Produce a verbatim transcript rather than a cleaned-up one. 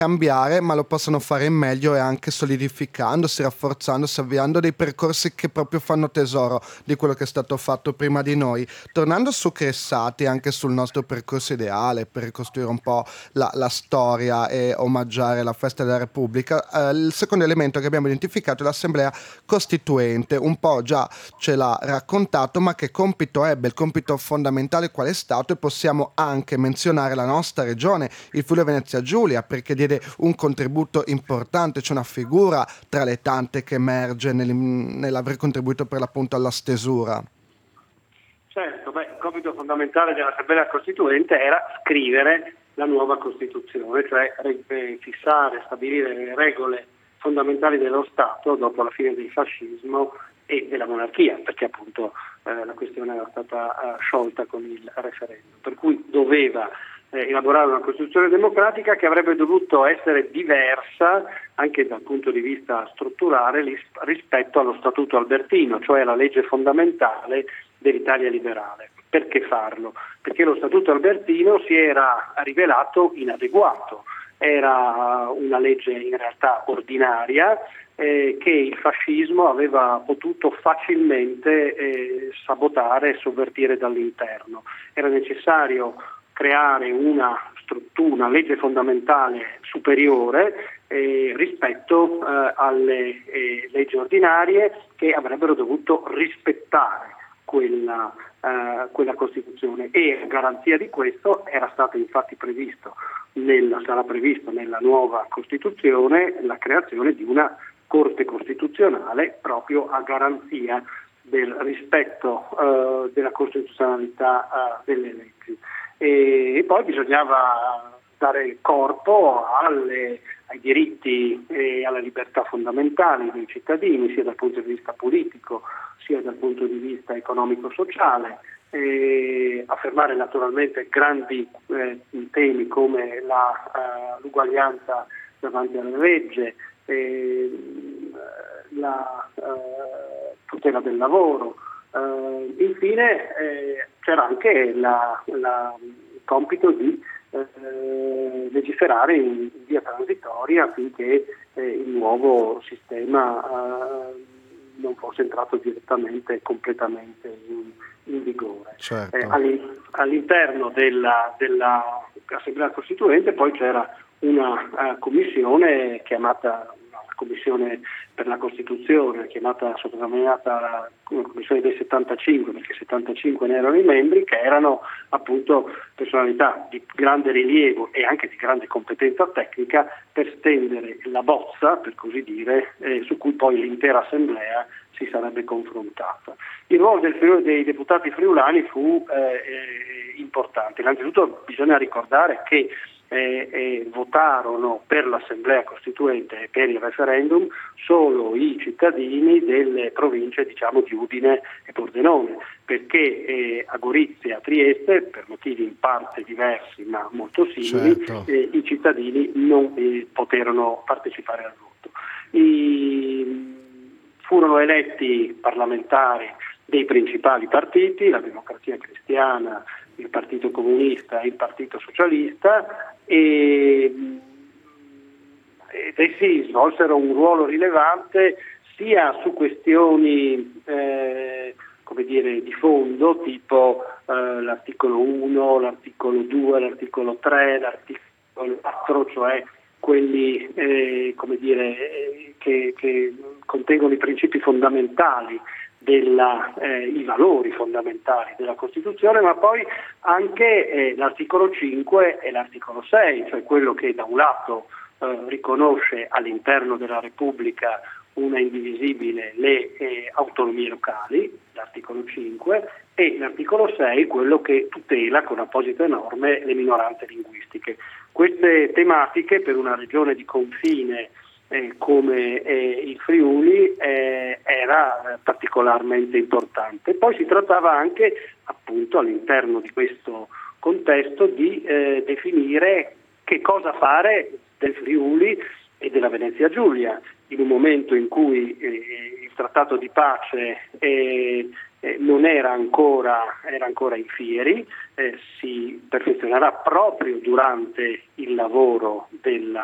cambiare, ma lo possono fare in meglio e anche solidificandosi, rafforzandosi, avviando dei percorsi che proprio fanno tesoro di quello che è stato fatto prima di noi. Tornando su Cressati, anche sul nostro percorso ideale per ricostruire un po' la, la storia e omaggiare la festa della Repubblica, eh, il secondo elemento che abbiamo identificato è l'Assemblea Costituente. Un po' già ce l'ha raccontato, ma che compito ebbe, il compito fondamentale qual è stato, e possiamo anche menzionare la nostra regione, il Friuli Venezia Giulia, perché diede un contributo importante, c'è una figura tra le tante che emerge nel, nell'aver contribuito per l'appunto alla stesura. Certo, beh, il compito fondamentale dell'Assemblea Costituente era scrivere la nuova Costituzione, cioè eh, fissare, stabilire le regole fondamentali dello Stato dopo la fine del fascismo e della monarchia, perché appunto eh, la questione era stata eh, sciolta con il referendum, per cui doveva eh, elaborare una Costituzione democratica che avrebbe dovuto essere diversa anche dal punto di vista strutturale rispetto allo Statuto Albertino, cioè la legge fondamentale dell'Italia liberale. Perché farlo? Perché lo Statuto Albertino si era rivelato inadeguato, era una legge in realtà ordinaria eh, che il fascismo aveva potuto facilmente eh, sabotare e sovvertire dall'interno. Era necessario creare una struttura, una legge fondamentale superiore eh, rispetto eh, alle eh, leggi ordinarie che avrebbero dovuto rispettare quella, eh, quella Costituzione, e a garanzia di questo era stato infatti previsto, nella, sarà previsto nella nuova Costituzione la creazione di una Corte Costituzionale proprio a garanzia del rispetto eh, della costituzionalità eh, delle leggi. E, e poi bisognava dare corpo alle, ai diritti e alle libertà fondamentali dei cittadini, sia dal punto di vista politico sia dal punto di vista economico-sociale, e affermare naturalmente grandi eh, temi come la, uh, l'uguaglianza davanti alla legge, eh, la uh, tutela del lavoro. Uh, infine eh, c'era anche la, la, il compito di eh, legiferare in via transitoria affinché eh, il nuovo sistema uh, non fosse entrato direttamente e completamente in, in vigore. Certo. Eh, all'interno della, della Assemblea Costituente poi c'era una uh, commissione chiamata Commissione per la Costituzione, chiamata soprannominata la Commissione dei settantacinque, perché settantacinque ne erano i membri, che erano appunto personalità di grande rilievo e anche di grande competenza tecnica per stendere la bozza, per così dire, eh, su cui poi l'intera Assemblea si sarebbe confrontata. Il ruolo del Friuli, dei deputati friulani fu eh, eh, importante. Innanzitutto bisogna ricordare che Eh, eh, votarono per l'Assemblea Costituente e per il referendum solo i cittadini delle province, diciamo, di Udine e Pordenone, perché eh, a Gorizia e a Trieste, per motivi in parte diversi ma molto simili, certo. eh, i cittadini non eh, poterono partecipare al voto. I, furono eletti parlamentari dei principali partiti, la Democrazia Cristiana, il Partito Comunista e il Partito Socialista, e, ed essi svolsero un ruolo rilevante sia su questioni eh, come dire, di fondo, tipo eh, l'articolo uno, l'articolo due, l'articolo tre, l'articolo quattro, cioè quelli eh, come dire, che, che contengono i principi fondamentali Della, eh, i valori fondamentali della Costituzione, ma poi anche eh, l'articolo cinque e l'articolo sei, cioè quello che da un lato eh, riconosce all'interno della Repubblica una indivisibile le eh, autonomie locali, l'articolo cinque, e l'articolo sei quello che tutela con apposite norme le minoranze linguistiche. Queste tematiche per una regione di confine Eh, come eh, il Friuli eh, era particolarmente importante. Poi si trattava anche, appunto, all'interno di questo contesto di eh, definire che cosa fare del Friuli e della Venezia Giulia in un momento in cui eh, il trattato di pace eh, eh, non era ancora, era ancora in fieri, eh, si perfezionerà proprio durante il lavoro della